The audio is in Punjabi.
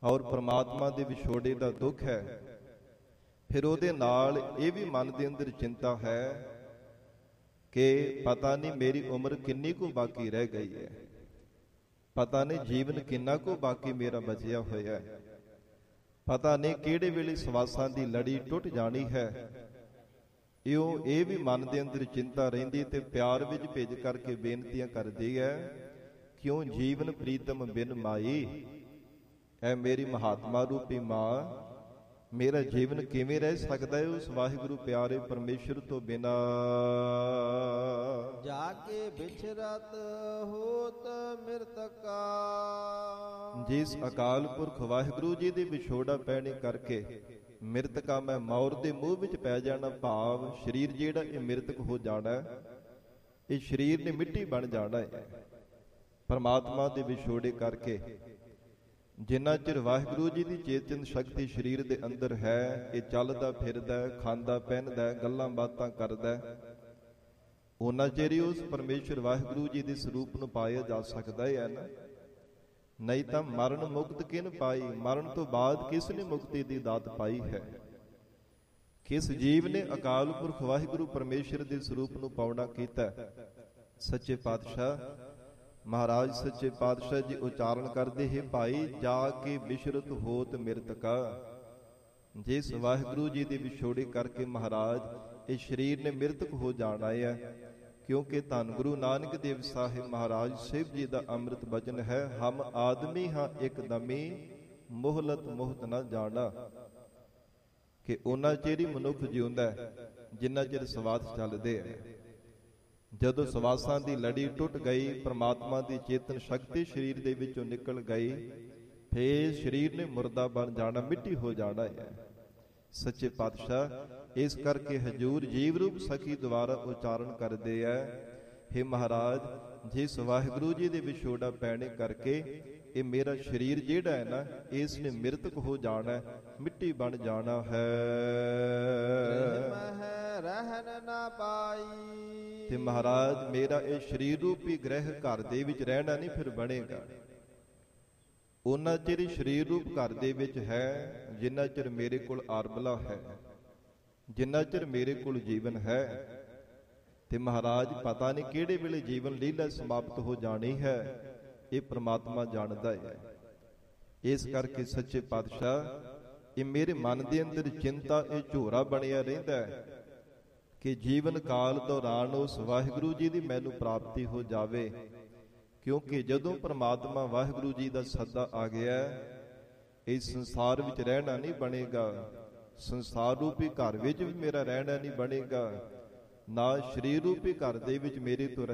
ਔਰ ਪ੍ਰਮਾਤਮਾ ਦੇ ਵਿਛੋੜੇ ਦਾ ਦੁੱਖ ਹੈ, ਫਿਰ ਉਹਦੇ ਨਾਲ ਇਹ ਵੀ ਮਨ ਦੇ ਅੰਦਰ ਚਿੰਤਾ ਹੈ ਕਿ ਪਤਾ ਨਹੀਂ ਮੇਰੀ ਉਮਰ ਕਿੰਨੀ ਕੁ ਬਾਕੀ ਰਹਿ ਗਈ ਹੈ, ਪਤਾ ਨਹੀਂ ਜੀਵਨ ਕਿੰਨਾ ਕੁ ਬਾਕੀ ਮੇਰਾ ਬਚਿਆ ਹੋਇਆ ਹੈ, ਪਤਾ ਨਹੀਂ ਕਿਹੜੇ ਵੇਲੇ ਸਵਾਸਾਂ ਦੀ ਲੜੀ ਟੁੱਟ ਜਾਣੀ ਹੈ। ਇਹ ਵੀ ਮਨ ਦੇ ਅੰਦਰ ਚਿੰਤਾ ਰਹਿੰਦੀ ਤੇ ਪਿਆਰ ਵਿੱਚ ਭਿੱਜ ਕਰਕੇ ਬੇਨਤੀਆਂ ਕਰਦੀ ਹੈ, ਕਿਉਂ ਜੀਵਨ ਪ੍ਰੀਤਮ ਬਿਨ ਮਾਈ, ਐ ਮੇਰੀ ਮਹਾਤਮਾ ਰੂਪੀ ਮਾਂ, ਮੇਰਾ ਜੀਵਨ ਕਿਵੇਂ ਰਹਿ ਸਕਦਾ ਹੈ ਉਸ ਵਾਹਿਗੁਰੂ ਪਿਆਰੇ ਪਰਮੇਸ਼ਰ ਤੋਂ ਬਿਨਾ। ਜਾ ਕੇ ਬਿਛਰਤ ਹੋਤ ਮਿਰਤਕਾ, ਜਿਸ ਅਕਾਲ ਪੁਰਖ ਵਾਹਿਗੁਰੂ ਜੀ ਦੇ ਵਿਛੋੜਾ ਪੈਣੇ ਕਰਕੇ ਮਿਰਤਕਾ ਮੈਂ ਮੌਰ ਦੇ ਮੂੰਹ ਵਿੱਚ ਪੈ ਜਾਣਾ, ਭਾਵ ਸਰੀਰ ਜਿਹੜਾ ਇਹ ਮਿਰਤਕ ਹੋ ਜਾਣਾ, ਇਹ ਸਰੀਰ ਨੇ ਮਿੱਟੀ ਬਣ ਜਾਣਾ ਹੈ। ਪਰਮਾਤਮਾ ਦੇ ਵਿਛੋੜੇ ਕਰਕੇ ਜਿੰਨਾ ਚਿਰ ਵਾਹਿਗੁਰੂ ਜੀ ਦੀ ਚੇਤਨ ਸ਼ਕਤੀ ਸਰੀਰ ਦੇ ਅੰਦਰ ਹੈ, ਇਹ ਚੱਲਦਾ ਫਿਰਦਾ, ਖਾਂਦਾ ਪਹਿਨਦਾ, ਗੱਲਾਂ ਬਾਤਾਂ ਕਰਦਾ, ਉਹਨਾਂ ਚਿਰ ਹੀ ਉਸ ਪਰਮੇਸ਼ਰ ਵਾਹਿਗੁਰੂ ਜੀ ਦੇ ਸਰੂਪ ਨੂੰ ਪਾਇਆ ਜਾ ਸਕਦਾ ਹੈ ਨਾ। ਨਹੀਂ ਤਾਂ ਮਰਨ ਮੁਕਤ ਕਿਨ ਪਾਈ, ਮਰਨ ਤੋਂ ਬਾਅਦ ਕਿਸ ਨੇ ਮੁਕਤੀ ਦੀ ਦਾਤ ਪਾਈ ਹੈ? ਕਿਸ ਜੀਵ ਨੇ ਅਕਾਲ ਪੁਰਖ ਵਾਹਿਗੁਰੂ ਪਰਮੇਸ਼ਰ ਦੇ ਸਰੂਪ ਨੂੰ ਪਾਉਣਾ ਕੀਤਾ? ਸੱਚੇ ਪਾਤਸ਼ਾਹ ਮਹਾਰਾਜ ਸੱਚੇ ਪਾਤਸ਼ਾਹ ਜੀ ਉਚਾਰਨ ਕਰਦੇ ਹੈ, ਭਾਈ ਜਾ ਕੇ ਬਿਸ਼ਰਤ ਹੋਤ ਮਿਰਤਕਾ, ਜਿਸ ਵਾਹਿਗੁਰੂ ਜੀ ਦੇ ਵਿਛੋੜੇ ਕਰਕੇ ਮਹਾਰਾਜ ਇਹ ਸਰੀਰ ਨੇ ਮਿਰਤਕ ਹੋ ਜਾਣਾ ਹੈ। ਕਿਉਂਕਿ ਧੰਨ ਗੁਰੂ ਨਾਨਕ ਦੇਵ ਸਾਹਿਬ ਮਹਾਰਾਜ ਸਾਹਿਬ ਜੀ ਦਾ ਅੰਮ੍ਰਿਤ ਬਚਨ ਹੈ, ਹਮ ਆਦਮੀ ਹਾਂ ਇੱਕ ਦਮੀ ਮੋਹਲਤ ਮੋਹਤ ਨਾ ਜਾਣਾ, ਕਿ ਉਹਨਾਂ ਚਿਰ ਹੀ ਮਨੁੱਖ ਜਿਉਂਦਾ ਜਿੰਨਾ ਚਿਰ ਸਵਾਸ ਚੱਲਦੇ ਹੈ। ਜਦੋਂ ਸਵਾਸਾਂ ਦੀ ਲੜੀ ਟੁੱਟ ਗਈ, ਪ੍ਰਮਾਤਮਾ ਦੀ ਚੇਤਨ ਸ਼ਕਤੀ ਸਰੀਰ ਦੇ ਵਿੱਚੋਂ ਨਿਕਲ ਗਈ, ਫੇਰ ਸਰੀਰ ਨੇ ਮੁਰਦਾ ਬਣ ਜਾਣਾ, ਮਿੱਟੀ ਹੋ ਜਾਣਾ ਹੈ। ਸੱਚੇ ਪਾਤਸ਼ਾਹ ਇਸ ਕਰਕੇ ਹਜੂਰ ਜੀਵ ਰੂਪ ਸਖੀ ਦੁਆਰਾ ਉਚਾਰਨ ਕਰਦੇ ਐ, ਹੇ ਮਹਾਰਾਜ ਜਿਸ ਵਾਹਿਗੁਰੂ ਜੀ ਦੇ ਵਿਛੋੜਾ ਪੈਣੇ ਕਰਕੇ ਇਹ ਮੇਰਾ ਸਰੀਰ ਜਿਹੜਾ ਹੈ ਨਾ, ਇਸ ਨੇ ਮਿਰਤਕ ਹੋ ਜਾਣਾ, ਮਿੱਟੀ ਬਣ ਜਾਣਾ ਹੈ। ਰਹਿਣ ਨਾ ਪਾਈ, ਤੇ ਮਹਾਰਾਜ ਮੇਰਾ ਇਹ ਸਰੀਰ ਰੂਪੀ ਗ੍ਰਹਿ ਘਰ ਦੇ ਵਿੱਚ ਰਹਿਣਾ ਨਹੀਂ ਫਿਰ ਬਣੇਗਾ। ਉਹਨਾਂ ਚਿਰ ਸਰੀਰ ਰੂਪ ਘਰ ਦੇ ਵਿੱਚ ਹੈ ਜਿੰਨਾ ਚਿਰ ਮੇਰੇ ਕੋਲ ਆਰਬਲਾ ਹੈ, ਜਿੰਨਾ ਚਿਰ ਮੇਰੇ ਕੋਲ ਜੀਵਨ ਹੈ। ਤੇ ਮਹਾਰਾਜ ਪਤਾ ਨਹੀਂ ਕਿਹੜੇ ਵੇਲੇ ਜੀਵਨ ਲੀਲਾ ਸਮਾਪਤ ਹੋ ਜਾਣੀ ਹੈ, ਇਹ ਪ੍ਰਮਾਤਮਾ ਜਾਣਦਾ ਹੈ। ਇਸ ਕਰਕੇ ਸੱਚੇ ਪਾਤਸ਼ਾਹ ਇਹ ਮੇਰੇ ਮਨ ਦੇ ਅੰਦਰ ਚਿੰਤਾ, ਇਹ ਝੋਰਾ ਬਣਿਆ ਰਹਿੰਦਾ ਹੈ ਕਿ ਜੀਵਨ ਕਾਲ ਦੌਰਾਨ ਉਸ ਵਾਹਿਗੁਰੂ ਜੀ ਦੀ ਮੈਨੂੰ ਪ੍ਰਾਪਤੀ ਹੋ ਜਾਵੇ। ਕਿਉਂਕਿ ਜਦੋਂ ਪ੍ਰਮਾਤਮਾ ਵਾਹਿਗੁਰੂ ਜੀ ਦਾ ਸੱਦਾ ਆ ਗਿਆ, ਇਸ ਸੰਸਾਰ ਵਿੱਚ ਰਹਿਣਾ ਨਹੀਂ ਬਣੇਗਾ, ਸੰਸਾਰ ਰੂਪੀ ਘਰ ਵਿੱਚ ਵੀ ਮੇਰਾ ਰਹਿਣਾ ਨਹੀਂ ਬਣੇਗਾ, ਨਾ ਸਰੀਰ ਰੂਪੀ ਘਰ ਦੇ ਵਿੱਚ ਮੇਰੇ ਤੋਂ